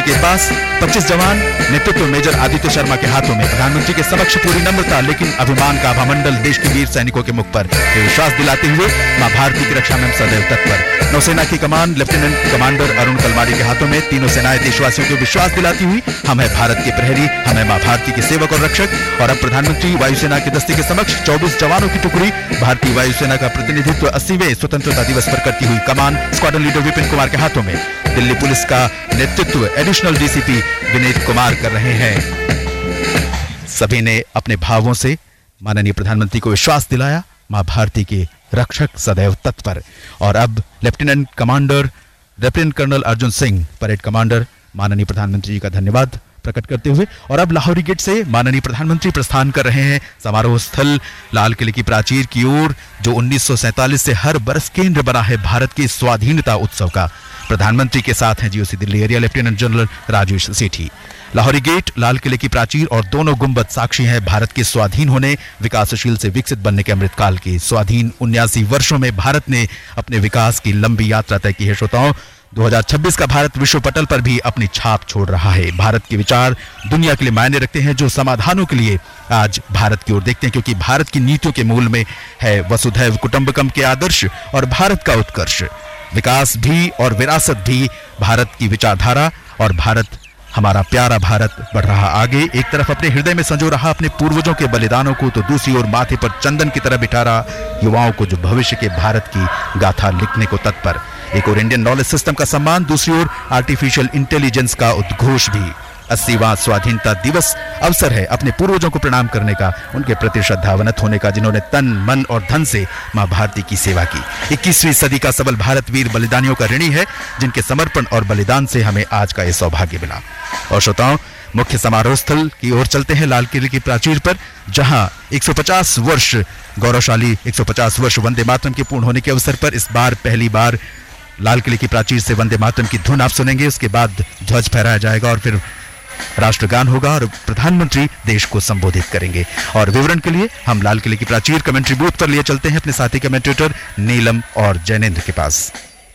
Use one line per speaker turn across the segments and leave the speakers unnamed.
के पास 25 जवान नेतृत्व मेजर आदित्य शर्मा के हाथों में प्रधानमंत्री के समक्ष पूरी नम्रता लेकिन अभिमान का आभामंडल देश के वीर सैनिकों के मुख पर विश्वास दिलाते हुए मां भारती की रक्षा में हम सदैव तत्पर। नौसेना की कमान लेफ्टिनेंट कमांडर अरुण कलमाडी के हाथों में तीनों सेनाएं देशवासियों को विश्वास दिलाती हुई हम है भारत के प्रहरी, हम है मां भारती के सेवक और रक्षक। और अब प्रधानमंत्री वायुसेना के दस्ते के समक्ष 24 जवानों की टुकड़ी भारतीय वायुसेना का प्रतिनिधित्व 80वें स्वतंत्रता दिवस पर करती हुई कमान स्क्वाड्रन लीडर विपिन कुमार के हाथों में। दिल्ली पुलिस का नेतृत्व एडिशनल डीसीपी विनीत कुमार कर रहे हैं। सभी ने अपने भावों से माननीय प्रधानमंत्री को विश्वास दिलाया, मां भारती के रक्षक सदैव तत्पर। और अब lieutenant colonel Arjun Singh parade commander माननीय प्रधानमंत्री जी का धन्यवाद प्रकट करते हुए और अब लाहौरी गेट से माननीय प्रधानमंत्री प्रस्थान कर रहे हैं समारोह स्थल लाल किले की प्राचीर की ओर, जो 1947 से हर बरस केंद्र बना है भारत की स्वाधीनता उत्सव का। प्रधानमंत्री के साथ हैं GOC Delhi area lieutenant general Rajesh सेठी। लाहौरी गेट, लाल किले की प्राचीर और दोनों गुंबद साक्षी हैं भारत के स्वाधीन होने, विकासशील से विकसित बनने के अमृतकाल की। स्वाधीन 79 वर्षों में भारत ने अपने विकास की लंबी यात्रा तय की है। श्रोताओं, 2026 का भारत विश्व पटल पर भी अपनी छाप छोड़ रहा है। भारत के विचार दुनिया के लिए मायने रखते हैं, जो समाधानों के लिए आज भारत की ओर देखते हैं, क्योंकि भारत की नीतियों के मूल में है वसुधैव कुटुंबकम के आदर्श और भारत का उत्कर्ष। विकास भी और विरासत भी भारत की विचारधारा, और भारत, हमारा प्यारा भारत बढ़ रहा आगे। एक तरफ अपने हृदय में संजो रहा अपने पूर्वजों के बलिदानों को, तो दूसरी ओर माथे पर चंदन की तरह बिठा रहा युवाओं को, जो भविष्य के भारत की गाथा लिखने को तत्पर। एक और इंडियन नॉलेज सिस्टम का सम्मान, दूसरी ओर आर्टिफिशियल इंटेलिजेंस का उद्घोष भी। 80वां स्वाधीनता दिवस अवसर है अपने पूर्वजों को प्रणाम करने का, उनके प्रति श्रद्धावनत होने का, जिन्होंने तन मन और धन से मां भारती की सेवा की। 21वीं सदी का सबल भारत वीर बलिदानियों का ऋणी है, जिनके समर्पण और बलिदान से हमें आज का ये सौभाग्य मिला। और श्रोताओं, मुख्य समारोह स्थल की ओर चलते हैं लाल किले की प्राचीर पर, जहां 150 वर्ष गौरवशाली 150 वर्ष वंदे मातरम के पूर्ण होने के अवसर पर इस बार पहली बार लाल किले की प्राचीर से वंदे मातरम की धुन आप सुनेंगे। उसके बाद ध्वज फहराया जाएगा और फिर राष्ट्रगान होगा और प्रधानमंत्री देश को संबोधित करेंगे। और विवरण के लिए हम लाल किले की प्राचीर कमेंट्री बूथ पर लिए चलते हैं अपने साथी कमेंटेटर नीलम और जैनेंद्र के पास।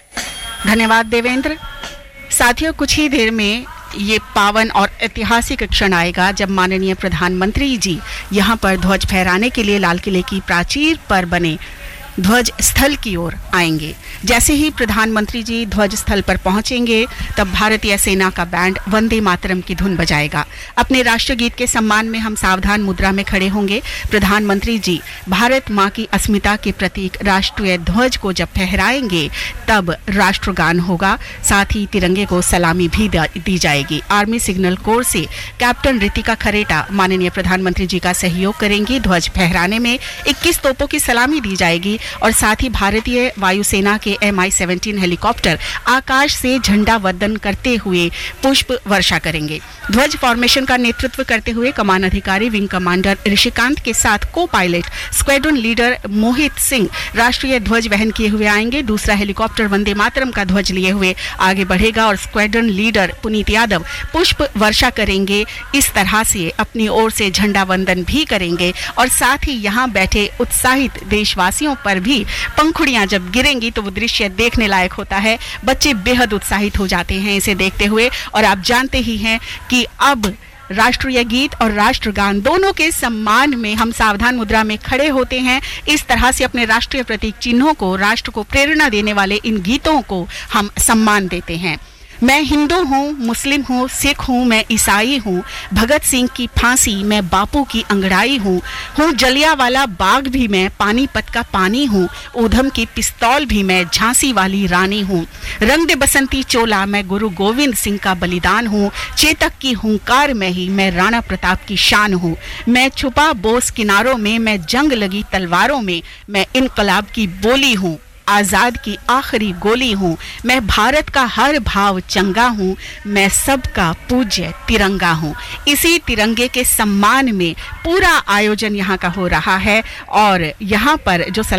धन्यवाद देवेंद्र। साथियों, कुछ ही देर में ये पावन और ऐतिहासिक क्षण आएगा जब माननीय प्रधानमंत्री जी यहाँ पर ध्वज फहराने के लिए लाल किले की प्राचीर पर बने ध्वज स्थल की ओर आएंगे। जैसे ही प्रधानमंत्री जी ध्वज स्थल पर पहुंचेंगे, तब भारतीय सेना का बैंड वंदे मातरम की धुन बजाएगा। अपने राष्ट्रगीत के सम्मान में हम सावधान मुद्रा में खड़े होंगे। प्रधानमंत्री जी भारत माँ की अस्मिता के प्रतीक राष्ट्रीय ध्वज को जब फहराएंगे, तब राष्ट्रगान होगा, साथ ही तिरंगे को सलामी भी दी जाएगी। आर्मी सिग्नल कोर से कैप्टन रितिका खरेटा माननीय प्रधानमंत्री जी का सहयोग करेंगी। ध्वज फहराने में 21 तोपों की सलामी दी जाएगी और साथ ही भारतीय वायुसेना के MI-17 हेलीकॉप्टर आकाश से झंडा वंदन करते हुए पुष्प वर्षा करेंगे। ध्वज फॉर्मेशन का नेतृत्व करते हुए कमान अधिकारी विंग कमांडर ऋषिकांत के साथ को pilot squadron leader Mohit Singh राष्ट्रीय ध्वज वहन किए हुए आएंगे। दूसरा हेलीकॉप्टर वंदे मातरम का ध्वज लिए हुए आगे बढ़ेगा और स्क्वाड्रन लीडर पुनीत यादव पुष्प वर्षा करेंगे। इस तरह से अपनी ओर से झंडा वंदन भी करेंगे और साथ ही यहाँ बैठे उत्साहित देशवासियों पर भी पंखुड़ियां जब गिरेंगी तो वो दृश्य देखने लायक होता है। बच्चे बेहद उत्साहित हो जाते हैं इसे देखते हुए। और आप जानते ही हैं कि अब राष्ट्रीय गीत और राष्ट्रगान दोनों के सम्मान में हम सावधान मुद्रा में खड़े होते हैं। इस तरह से अपने राष्ट्रीय प्रतीक चिन्हों को, राष्ट्र को प्रेरणा देने वाले इन गीतों को हम सम्मान देते हैं। मैं हिंदू हूँ, मुस्लिम हूँ, सिख हूँ, मैं ईसाई हूँ, भगत सिंह की फांसी मैं बापू की अंगड़ाई हूँ जलियांवाला बाग भी मैं पानीपत का पानी हूँ, ऊधम की पिस्तौल भी मैं झांसी वाली रानी हूँ, रंग दे बसंती चोला मैं गुरु गोविंद सिंह का बलिदान हूँ, चेतक की हुंकार में ही मैं राणा प्रताप की शान हूँ, मैं छुपा बोस किनारों में, मैं जंग लगी तलवारों में, मैं इनकलाब की बोली हूँ, आजाद की आखिरी गोली हूँ, मैं भारत का हर भाव चंगा हूँ, मैं सबका पूज्य तिरंगा हूँ। इसी तिरंगे के सम्मान में पूरा आयोजन यहाँ का हो रहा है और यहाँ पर जो